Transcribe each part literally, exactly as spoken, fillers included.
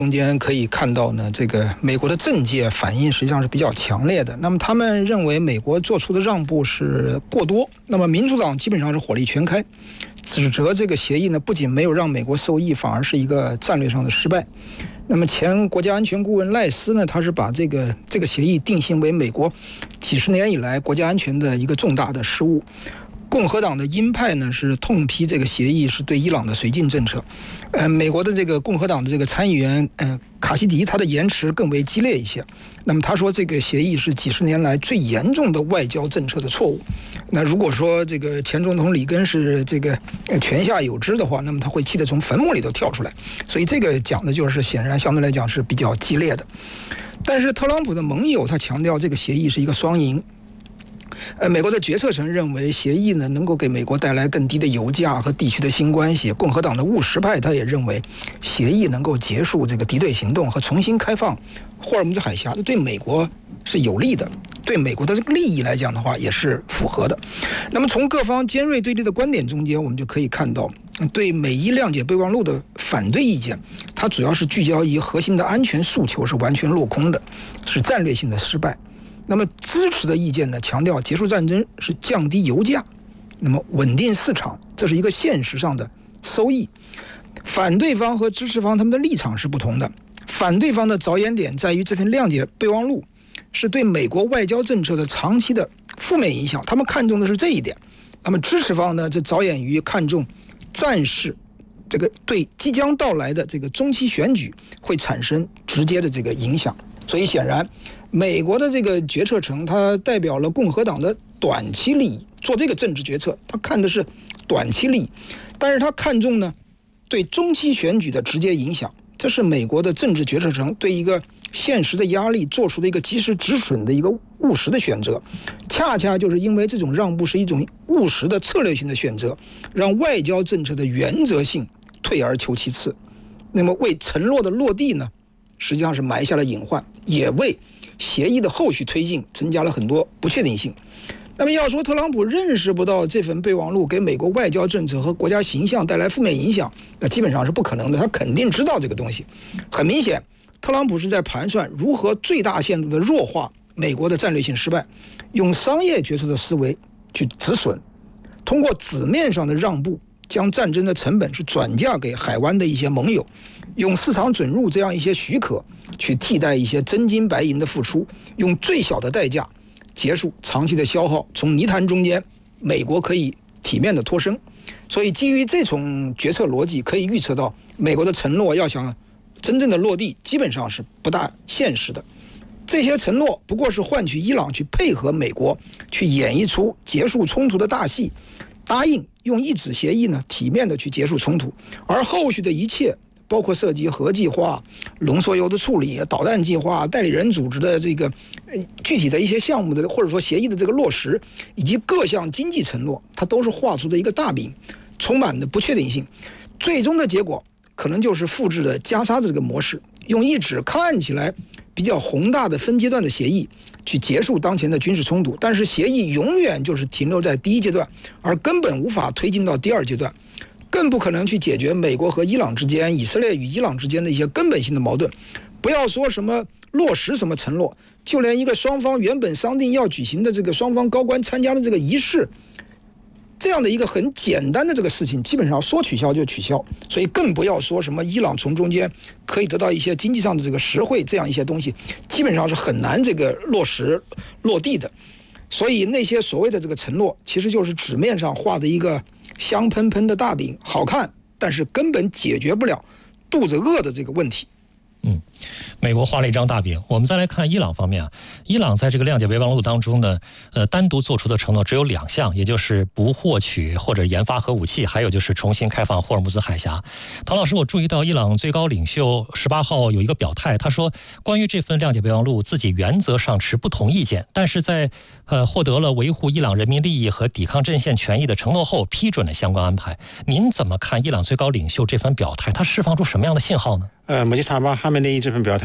中间可以看到呢，这个美国的政界反应实际上是比较强烈的。那么他们认为美国做出的让步是过多，那么民主党基本上是火力全开，指责这个协议呢不仅没有让美国受益，反而是一个战略上的失败。那么前国家安全顾问赖斯呢，他是把这个这个协议定性为美国几十年以来国家安全的一个重大的失误。共和党的鹰派呢是痛批这个协议是对伊朗的绥靖政策，呃，美国的这个共和党的这个参议员呃卡西迪他的言辞更为激烈一些。那么他说这个协议是几十年来最严重的外交政策的错误。那如果说这个前总统里根是这个泉下有知的话，那么他会气得从坟墓里头跳出来。所以这个讲的就是显然相对来讲是比较激烈的。但是特朗普的盟友他强调这个协议是一个双赢。呃，美国的决策层认为协议呢能够给美国带来更低的油价和地区的新关系。共和党的务实派他也认为协议能够结束这个敌对行动和重新开放霍尔木兹海峡，这对美国是有利的，对美国的这个利益来讲的话也是符合的。那么从各方尖锐对立的观点中间，我们就可以看到对美伊谅解备忘录的反对意见，它主要是聚焦于核心的安全诉求是完全落空的，是战略性的失败。那么支持的意见呢，强调结束战争是降低油价，那么稳定市场，这是一个现实上的收益。反对方和支持方他们的立场是不同的。反对方的着眼点在于这份谅解备忘录是对美国外交政策的长期的负面影响，他们看重的是这一点。那么支持方呢，这着眼于看重战事这个对即将到来的这个中期选举会产生直接的这个影响。所以显然美国的这个决策层它代表了共和党的短期利益，做这个政治决策他看的是短期利益，但是他看重呢对中期选举的直接影响，这是美国的政治决策层对一个现实的压力做出的一个及时止损的一个务实的选择。恰恰就是因为这种让步是一种务实的策略性的选择，让外交政策的原则性退而求其次，那么为承诺的落地呢实际上是埋下了隐患，也为协议的后续推进增加了很多不确定性。那么要说特朗普认识不到这份备忘录给美国外交政策和国家形象带来负面影响，那基本上是不可能的，他肯定知道这个东西。很明显，特朗普是在盘算如何最大限度的弱化美国的战略性失败，用商业决策的思维去止损，通过纸面上的让步将战争的成本是转嫁给海湾的一些盟友，用市场准入这样一些许可去替代一些真金白银的付出，用最小的代价结束长期的消耗，从泥潭中间美国可以体面的脱身。所以基于这种决策逻辑，可以预测到美国的承诺要想真正的落地基本上是不大现实的。这些承诺不过是换取伊朗去配合美国去演绎出结束冲突的大戏，答应用一纸协议呢体面的去结束冲突，而后续的一切包括涉及核计划、浓缩铀的处理、导弹计划、代理人组织的这个具体的一些项目的或者说协议的这个落实，以及各项经济承诺，它都是画出的一个大饼，充满的不确定性。最终的结果可能就是复制了加沙的这个模式，用一纸看起来比较宏大的分阶段的协议去结束当前的军事冲突，但是协议永远就是停留在第一阶段，而根本无法推进到第二阶段，更不可能去解决美国和伊朗之间、以色列与伊朗之间的一些根本性的矛盾。不要说什么落实什么承诺，就连一个双方原本商定要举行的这个双方高官参加的这个仪式，这样的一个很简单的这个事情，基本上说取消就取消，所以更不要说什么伊朗从中间可以得到一些经济上的这个实惠，这样一些东西基本上是很难这个落实落地的。所以那些所谓的这个承诺，其实就是纸面上画的一个香喷喷的大饼，好看，但是根本解决不了肚子饿的这个问题。 嗯，美国画了一张大饼。我们再来看伊朗方面啊，伊朗在这个谅解备忘录当中呢，呃，单独做出的承诺只有两项，也就是不获取或者研发核武器，还有就是重新开放霍尔木兹海峡。唐老师，我注意到伊朗最高领袖十八号有一个表态，他说关于这份谅解备忘录，自己原则上持不同意见，但是在呃获得了维护伊朗人民利益和抵抗阵线权益的承诺后，批准了相关安排。您怎么看伊朗最高领袖这番表态？他释放出什么样的信号呢？ 呃，穆吉塔巴哈梅内伊这份表态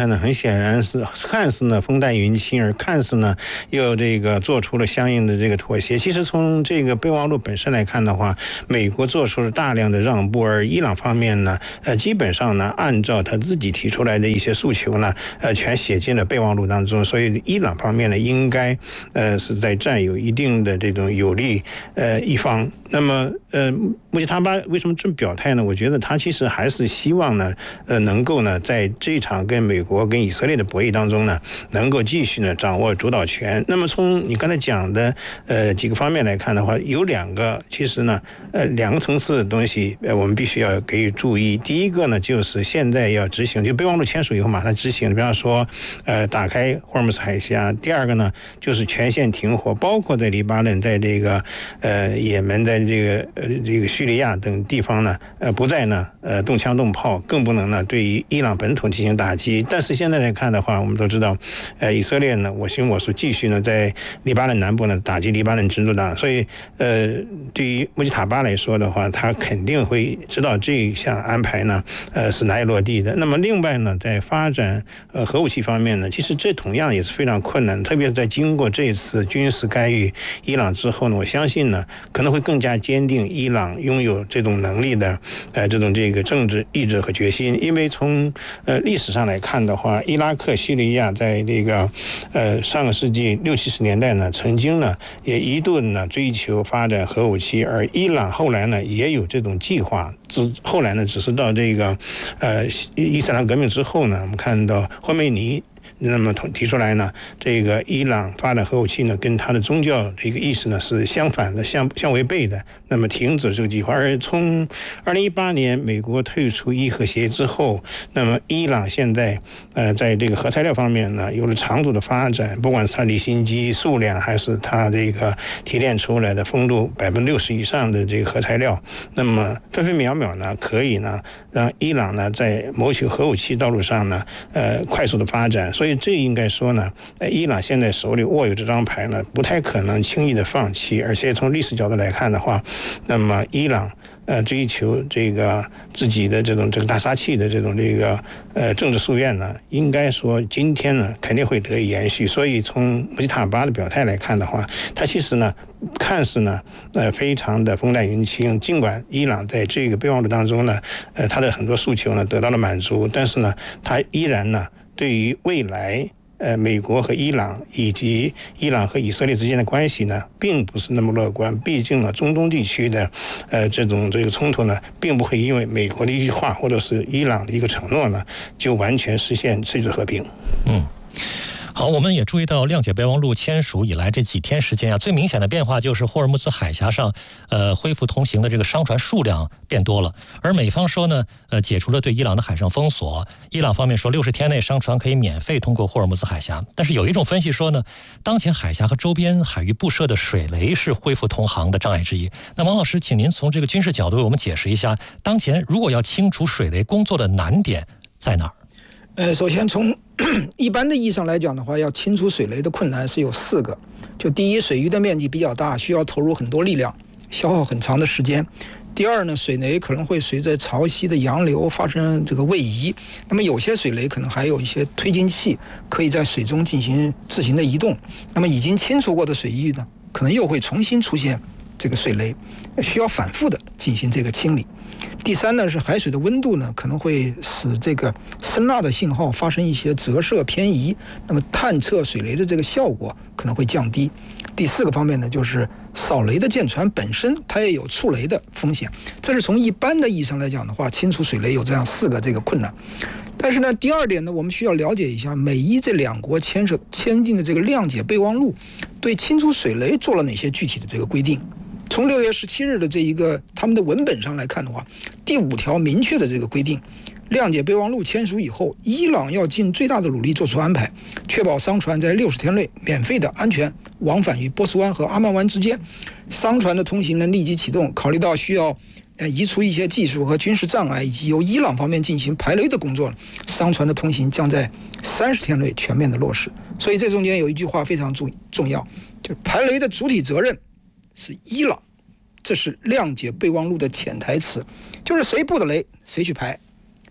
看呢，很显然是看似呢风淡云轻，而看似呢又这个做出了相应的这个妥协。其实从这个备忘录本身来看的话，美国做出了大量的让步，而伊朗方面呢，呃，基本上呢按照他自己提出来的一些诉求呢，呃，全写进了备忘录当中。所以伊朗方面呢，应该呃是在占有一定的这种有利呃一方。那么呃，穆吉塔巴为什么这么表态呢？我觉得他其实还是希望呢，呃，能够呢，在这场跟美国跟以色列的博弈当中呢，能够继续呢掌握主导权。那么从你刚才讲的呃几个方面来看的话，有两个其实呢，呃，两个层次的东西，呃，我们必须要给予注意。第一个呢，就是现在要执行，就备忘录签署以后马上执行，比方说，呃，打开霍尔木兹海峡。第二个呢，就是全线停火，包括在黎巴嫩，在这个呃也门，在这个呃这个叙利亚等地方呢，呃不再呢呃动枪动炮，更不能呢对于伊朗本土进行打击。但是现在来看的话，我们都知道，呃以色列呢我行我素，继续呢在黎巴嫩南部呢打击黎巴嫩真主党。所以呃对于穆吉塔巴来说的话，他肯定会知道这一项安排呢呃是难以落地的。那么另外呢，在发展呃核武器方面呢，其实这同样也是非常困难，特别是在经过这一次军事干预伊朗之后呢，我相信呢可能会更加坚定伊朗拥有这种能力的呃这种这个政治意志和决心。因为从呃历史上来看的话，伊拉克、叙利亚在这个呃上个世纪六七十年代呢，曾经呢也一度呢追求发展核武器，而伊朗后来呢也有这种计划。之后来呢，只是到这个呃伊斯兰革命之后呢，我们看到霍梅尼那么提出来呢，这个伊朗发展核武器呢，跟他的宗教这个意识呢是相反的、相相违背的。那么停止这个计划。而从二零一八年美国退出伊核协议之后，那么伊朗现在呃在这个核材料方面呢，有了长足的发展，不管是它离心机数量，还是它这个提炼出来的丰度百分之六十以上的这个核材料，那么分分秒秒呢，可以呢让伊朗呢在谋取核武器道路上呢，呃快速的发展。所以这应该说呢，伊朗现在手里握有这张牌呢，不太可能轻易的放弃。而且从历史角度来看的话，那么伊朗呃追求这个自己的这种这个大杀器的这种这个呃政治夙愿呢，应该说今天呢肯定会得以延续。所以从穆吉塔巴的表态来看的话，他其实呢看似呢呃非常的风淡云轻，尽管伊朗在这个备忘录当中呢，呃他的很多诉求呢得到了满足，但是呢他依然呢对于未来呃美国和伊朗以及伊朗和以色列之间的关系呢，并不是那么乐观。毕竟呢，中东地区的呃这种这个冲突呢，并不会因为美国的一句话或者是伊朗的一个承诺呢，就完全实现世界和平。 嗯。好，我们也注意到谅解备忘录签署以来这几天时间啊，最明显的变化就是霍尔木兹海峡上，呃，恢复通行的这个商船数量变多了。而美方说呢，呃，解除了对伊朗的海上封锁。伊朗方面说，六十天内商船可以免费通过霍尔木兹海峡。但是有一种分析说呢，当前海峡和周边海域布设的水雷是恢复通航的障碍之一。那王老师，请您从这个军事角度为我们解释一下，当前如果要清除水雷工作的难点在哪儿？ 呃，首先从一般的意义上来讲的话，要清除水雷的困难是有四个。就第一，水域的面积比较大，需要投入很多力量，消耗很长的时间。第二呢，水雷可能会随着潮汐的洋流发生这个位移，那么有些水雷可能还有一些推进器，可以在水中进行自行的移动。那么已经清除过的水域呢，可能又会重新出现这个水雷，需要反复的进行这个清理。第三呢，是海水的温度呢，可能会使这个声呐的信号发生一些折射偏移，那么探测水雷的这个效果可能会降低。第四个方面呢，就是扫雷的舰船本身它也有触雷的风险。这是从一般的意义上来讲的话，清除水雷有这样四个这个困难。但是呢，第二点呢，我们需要了解一下美伊这两国签署签订的这个谅解备忘录，对清除水雷做了哪些具体的这个规定。从六月十七日的这一个他们的文本上来看的话，第五条明确的这个规定，谅解备忘录签署以后，伊朗要尽最大的努力做出安排，确保商船在六十天内免费的安全往返于波斯湾和阿曼湾之间。商船的通行呢立即启动，考虑到需要呃移除一些技术和军事障碍，以及由伊朗方面进行排雷的工作，商船的通行将在三十天内全面的落实。所以这中间有一句话非常重要，就是排雷的主体责任是伊朗，这是谅解备忘录的潜台词，就是谁布的雷谁去排。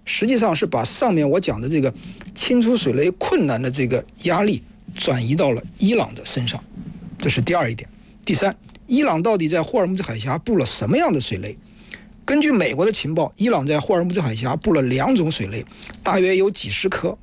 实际上是把上面我讲的这个清除水雷困难的这个压力转移到了伊朗的身上，这是第二一点。第三，伊朗到底在霍尔木兹海峡布了什么样的水雷？根据美国的情报，伊朗在霍尔木兹海峡布了两种水雷，大约有几十颗。